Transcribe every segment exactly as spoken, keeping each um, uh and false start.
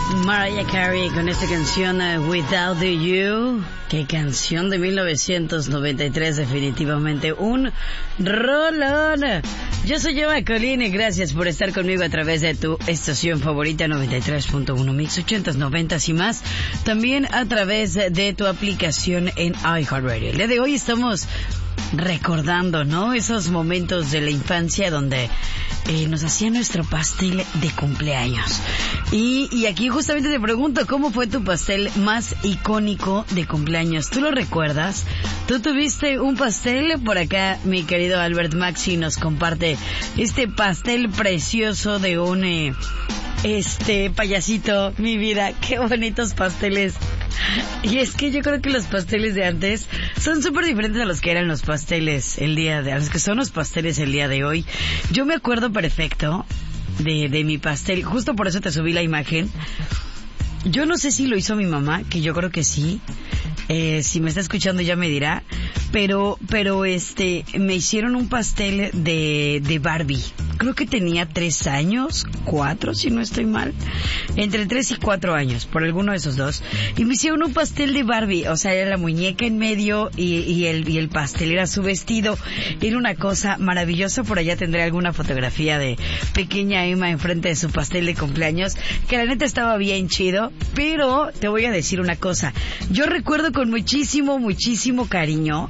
Mariah Carey con esta canción uh, Without You. Qué canción de mil novecientos noventa y tres, definitivamente un rolón. Yo soy Eva Colín y gracias por estar conmigo a través de tu estación favorita noventa y tres punto uno Mix ochentas, noventas y más. También a través de tu aplicación en iHeartRadio. El día de hoy estamos recordando, ¿no? Esos momentos de la infancia donde eh, nos hacían nuestro pastel de cumpleaños. Y, y aquí justamente te pregunto, ¿cómo fue tu pastel más icónico de cumpleaños? ¿Tú lo recuerdas? ¿Tú tuviste un pastel? Por acá mi querido Albert Maxi nos comparte este pastel precioso de un eh, este payasito. Mi vida, qué bonitos pasteles. Y es que yo creo que los pasteles de antes son súper diferentes a los que eran los pasteles el día de, a los que son los pasteles el día de hoy. Yo me acuerdo perfecto de, de mi pastel, justo por eso te subí la imagen. Yo no sé si lo hizo mi mamá, que yo creo que sí. Eh, si me está escuchando ya me dirá. Pero, pero este, me hicieron un pastel de, de Barbie. Creo que tenía tres años, cuatro, si no estoy mal. Entre tres y cuatro años, por alguno de esos dos. Y me hicieron un pastel de Barbie. O sea, era la muñeca en medio y, y el, y el pastel era su vestido. Era una cosa maravillosa. Por allá tendré alguna fotografía de pequeña Emma enfrente de su pastel de cumpleaños. Que la neta estaba bien chido. Pero te voy a decir una cosa. Yo recuerdo con muchísimo, muchísimo cariño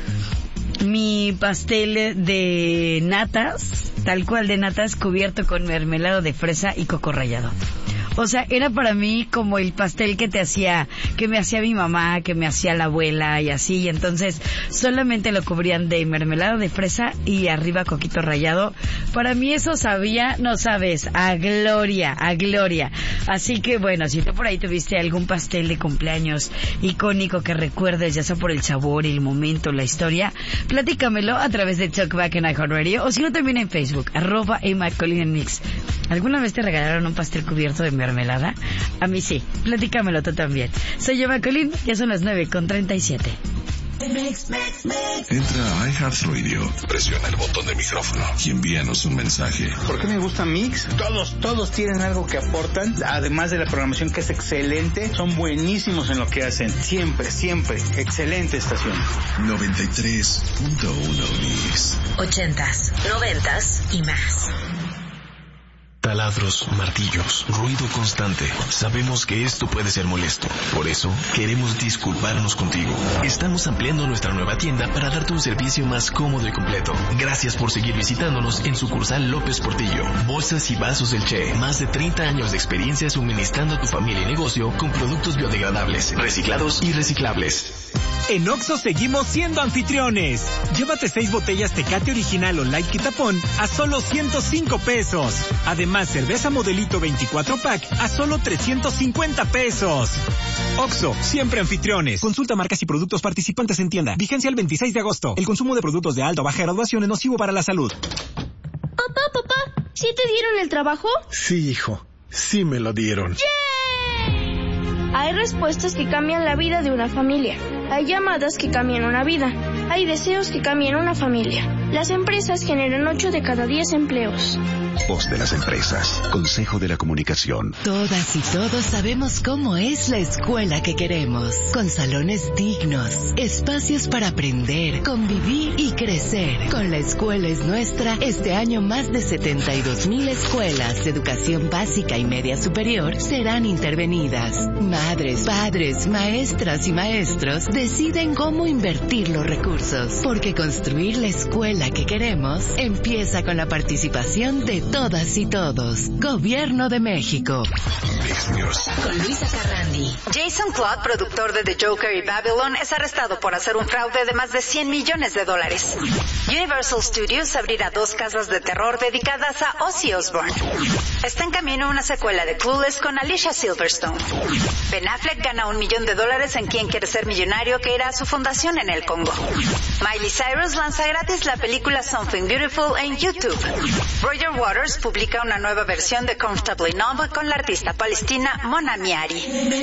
mi pastel de natas, tal cual de natas, cubierto con mermelada de fresa y coco rallado. O sea, era para mí como el pastel que te hacía, que me hacía mi mamá, que me hacía la abuela y así. Y entonces solamente lo cubrían de mermelada de fresa y arriba coquito rallado. Para mí eso sabía, no sabes, a gloria, a gloria. Así que bueno, si tú por ahí tuviste algún pastel de cumpleaños icónico que recuerdes, ya sea por el sabor, el momento, la historia, platícamelo a través de Talkback en iHeartRadio, o si no también en Facebook, arroba Emma Colín Mix. ¿Alguna vez te regalaron un pastel cubierto de mermelada? A mí sí. Platícamelo tú también. Soy Eva Colín, ya son las nueve con treinta y siete. Entra a iHeartRadio, presiona el botón de micrófono y envíanos un mensaje. ¿Por qué me gusta Mix? Todos, todos tienen algo que aportan, además de la programación que es excelente. Son buenísimos en lo que hacen. Siempre, siempre. Excelente estación. noventa y tres punto uno Mix. Ochentas, noventas y más. Taladros, martillos, ruido constante. Sabemos que esto puede ser molesto. Por eso, queremos disculparnos contigo. Estamos ampliando nuestra nueva tienda para darte un servicio más cómodo y completo. Gracias por seguir visitándonos en sucursal López Portillo. Bolsas y vasos del Che. Más de treinta años de experiencia suministrando a tu familia y negocio con productos biodegradables, reciclados y reciclables. En Oxxo seguimos siendo anfitriones. Llévate seis botellas Tecate Original o Light Quitapón a solo ciento cinco pesos. Además, cerveza Modelito veinticuatro pack a solo trescientos cincuenta pesos. Oxxo, siempre anfitriones. Consulta marcas y productos participantes en tienda. Vigencia el veintiséis de agosto. El consumo de productos de alta o baja graduación es nocivo para la salud. Papá, papá, ¿sí te dieron el trabajo? Sí, hijo. Sí me lo dieron. ¡Yay! Hay respuestas que cambian la vida de una familia. Hay llamadas que cambian una vida. Hay deseos que cambian una familia. Las empresas generan ocho de cada diez empleos. Voz de las empresas. Consejo de la Comunicación. Todas y todos sabemos cómo es la escuela que queremos. Con salones dignos, espacios para aprender, convivir y crecer. Con La Escuela es Nuestra, este año más de setenta y dos mil escuelas de educación básica y media superior serán intervenidas. Madres, padres, maestras y maestros deciden cómo invertir los recursos. Porque construir la escuela que queremos empieza con la participación de todas y todos. Gobierno de México. Mix News. Con Luisa Carrandi. Jason Claude, productor de The Joker y Babylon, es arrestado por hacer un fraude de más de cien millones de dólares. Universal Studios abrirá dos casas de terror dedicadas a Ozzy Osbourne. Está en camino una secuela de Clueless con Alicia Silverstone. Ben Affleck gana un millón de dólares en Quién quiere ser millonario, que irá a su fundación en el Congo. Miley Cyrus lanza gratis la película Something Beautiful en YouTube. Roger Waters publica una nueva versión de Comfortably Numb con la artista palestina Mona Miari.